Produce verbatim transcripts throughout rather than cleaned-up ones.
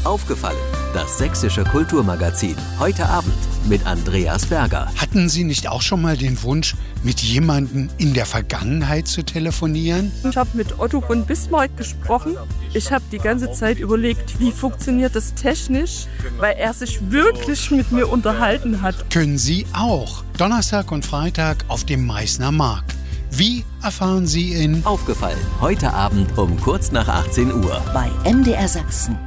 Aufgefallen, das sächsische Kulturmagazin. Heute Abend mit Andreas Berger. Hatten Sie nicht auch schon mal den Wunsch, mit jemandem in der Vergangenheit zu telefonieren? Ich habe mit Otto von Bismarck gesprochen. Ich habe die ganze Zeit überlegt, wie funktioniert das technisch, weil er sich wirklich mit mir unterhalten hat. Können Sie auch. Donnerstag und Freitag auf dem Meißner Markt. Wie erfahren Sie in Aufgefallen, heute Abend um kurz nach achtzehn Uhr. Bei M D R Sachsen.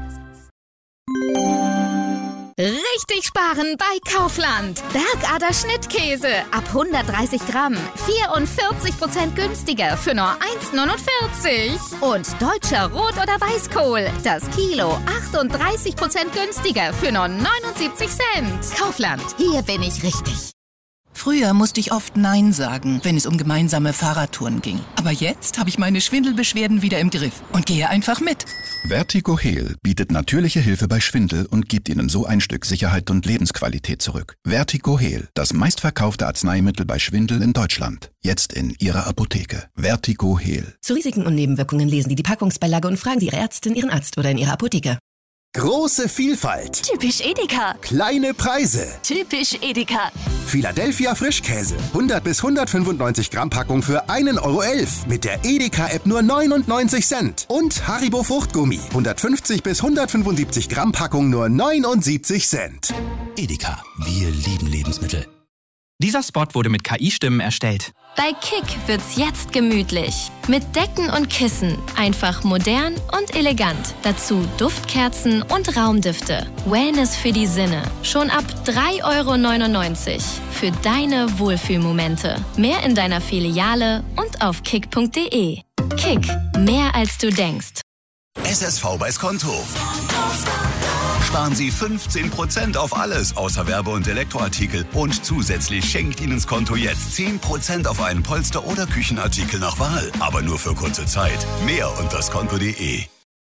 Richtig sparen bei Kaufland. Bergader Schnittkäse ab hundertdreißig Gramm. vierundvierzig Prozent günstiger für nur eins neunundvierzig. Und deutscher Rot- oder Weißkohl. Das Kilo achtunddreißig Prozent günstiger für nur neunundsiebzig Cent. Kaufland, hier bin ich richtig. Früher musste ich oft Nein sagen, wenn es um gemeinsame Fahrradtouren ging. Aber jetzt habe ich meine Schwindelbeschwerden wieder im Griff und gehe einfach mit. Vertigo Heal bietet natürliche Hilfe bei Schwindel und gibt Ihnen so ein Stück Sicherheit und Lebensqualität zurück. Vertigo Heal, das meistverkaufte Arzneimittel bei Schwindel in Deutschland. Jetzt in Ihrer Apotheke. Vertigo Heal. Zu Risiken und Nebenwirkungen lesen Sie die Packungsbeilage und fragen Sie Ihre Ärztin, Ihren Arzt oder in Ihrer Apotheke. Große Vielfalt. Typisch Edeka. Kleine Preise. Typisch Edeka. Philadelphia Frischkäse. hundert bis hundertfünfundneunzig Gramm Packung für einen Euro elf. Mit der Edeka-App nur neunundneunzig Cent. Und Haribo Fruchtgummi. hundertfünfzig bis hundertfünfundsiebzig Gramm Packung nur neunundsiebzig Cent. Edeka. Wir lieben Lebensmittel. Dieser Spot wurde mit K I-Stimmen erstellt. Bei Kick wird's jetzt gemütlich. Mit Decken und Kissen. Einfach modern und elegant. Dazu Duftkerzen und Raumdüfte. Wellness für die Sinne. Schon ab drei Euro neunundneunzig. Für deine Wohlfühlmomente. Mehr in deiner Filiale und auf kick punkt de. Kick. Mehr als du denkst. S S V bei Skonto. Sparen Sie fünfzehn Prozent auf alles, außer Werbe- und Elektroartikel. Und zusätzlich schenkt Ihnen Skonto jetzt zehn Prozent auf einen Polster- oder Küchenartikel nach Wahl. Aber nur für kurze Zeit. Mehr unter skonto punkt de.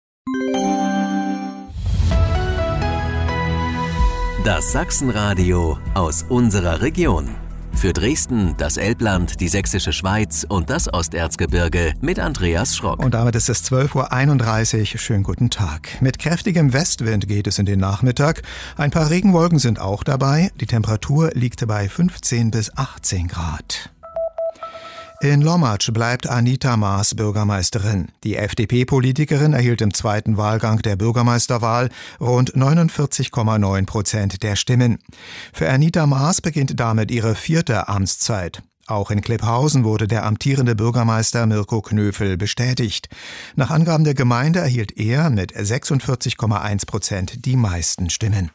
Das Sachsenradio aus unserer Region. Für Dresden, das Elbland, die Sächsische Schweiz und das Osterzgebirge mit Andreas Schrock. Und damit ist es zwölf Uhr einunddreißig. Schönen guten Tag. Mit kräftigem Westwind geht es in den Nachmittag. Ein paar Regenwolken sind auch dabei. Die Temperatur liegt bei fünfzehn bis achtzehn Grad. In Lommatsch bleibt Anita Maas Bürgermeisterin. Die F D P-Politikerin erhielt im zweiten Wahlgang der Bürgermeisterwahl rund neunundvierzig Komma neun Prozent der Stimmen. Für Anita Maas beginnt damit ihre vierte Amtszeit. Auch in Klipphausen wurde der amtierende Bürgermeister Mirko Knöfel bestätigt. Nach Angaben der Gemeinde erhielt er mit sechsundvierzig Komma eins Prozent die meisten Stimmen.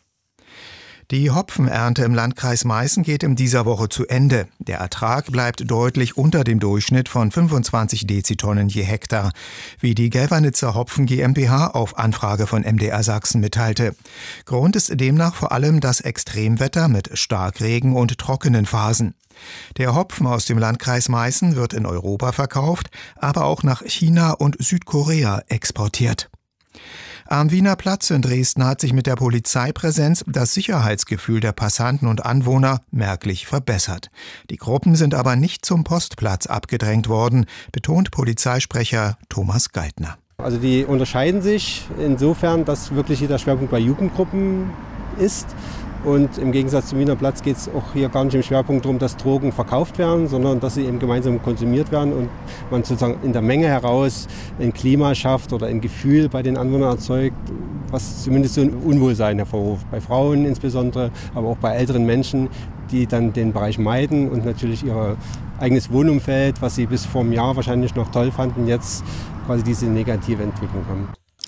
Die Hopfenernte im Landkreis Meißen geht in dieser Woche zu Ende. Der Ertrag bleibt deutlich unter dem Durchschnitt von fünfundzwanzig Dezitonnen je Hektar, wie die Gelvernitzer Hopfen GmbH auf Anfrage von M D R Sachsen mitteilte. Grund ist demnach vor allem das Extremwetter mit Starkregen und trockenen Phasen. Der Hopfen aus dem Landkreis Meißen wird in Europa verkauft, aber auch nach China und Südkorea exportiert. Am Wiener Platz in Dresden hat sich mit der Polizeipräsenz das Sicherheitsgefühl der Passanten und Anwohner merklich verbessert. Die Gruppen sind aber nicht zum Postplatz abgedrängt worden, betont Polizeisprecher Thomas Geithner. Also die unterscheiden sich insofern, dass wirklich hier der Schwerpunkt bei Jugendgruppen ist. Und im Gegensatz zum Wiener Platz geht es auch hier gar nicht im Schwerpunkt darum, dass Drogen verkauft werden, sondern dass sie eben gemeinsam konsumiert werden und man sozusagen in der Menge heraus ein Klima schafft oder ein Gefühl bei den Anwohnern erzeugt, was zumindest so ein Unwohlsein hervorruft. Bei Frauen insbesondere, aber auch bei älteren Menschen, die dann den Bereich meiden und natürlich ihr eigenes Wohnumfeld, was sie bis vor einem Jahr wahrscheinlich noch toll fanden, jetzt quasi diese negative Entwicklung haben.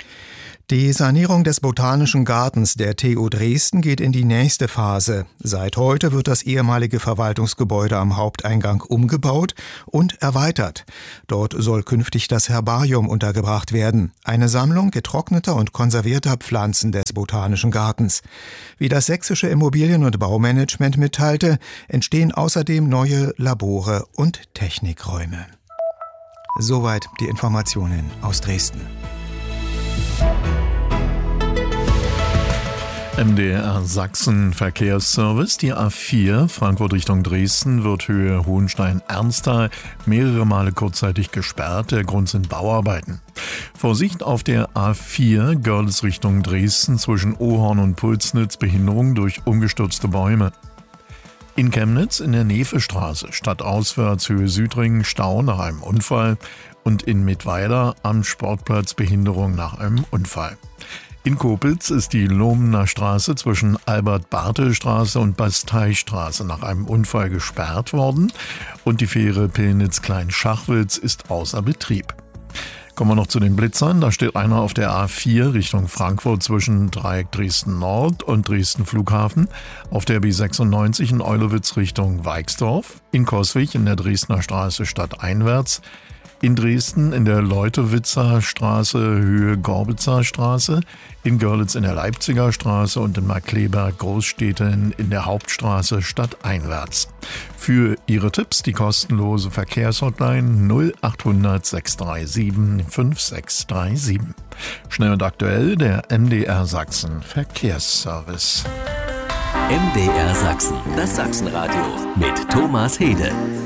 Die Sanierung des Botanischen Gartens der T U Dresden geht in die nächste Phase. Seit heute wird das ehemalige Verwaltungsgebäude am Haupteingang umgebaut und erweitert. Dort soll künftig das Herbarium untergebracht werden, eine Sammlung getrockneter und konservierter Pflanzen des Botanischen Gartens. Wie das sächsische Immobilien- und Baumanagement mitteilte, entstehen außerdem neue Labore und Technikräume. Soweit die Informationen aus Dresden. M D R Sachsen Verkehrsservice. Die A vier Frankfurt Richtung Dresden wird Höhe Hohenstein-Ernsthal mehrere Male kurzzeitig gesperrt. Der Grund sind Bauarbeiten. Vorsicht auf der A vier Görlitz Richtung Dresden zwischen Ohorn und Pulsnitz, Behinderung durch umgestürzte Bäume. In Chemnitz in der Nevestraße stadtauswärts Höhe Südring Stau nach einem Unfall und in Mittweida am Sportplatz Behinderung nach einem Unfall. In Koblenz ist die Lohmener Straße zwischen Albert-Bartel-Straße und Basteistraße nach einem Unfall gesperrt worden und die Fähre Pillnitz-Klein-Schachwitz ist außer Betrieb. Kommen wir noch zu den Blitzern. Da steht einer auf der A vier Richtung Frankfurt zwischen Dreieck Dresden Nord und Dresden Flughafen, auf der B sechsundneunzig in Eulowitz Richtung Weixdorf, in Coswig in der Dresdner Straße stadteinwärts, in Dresden in der Leutewitzer Straße Höhe Gorbitzer Straße, in Görlitz in der Leipziger Straße und in Markkleeberg Großstädten in der Hauptstraße stadteinwärts. Für Ihre Tipps die kostenlose Verkehrshotline null achthundert sechs drei sieben fünf sechs drei sieben. Schnell und aktuell der M D R Sachsen Verkehrsservice. M D R Sachsen, das Sachsenradio mit Thomas Hede.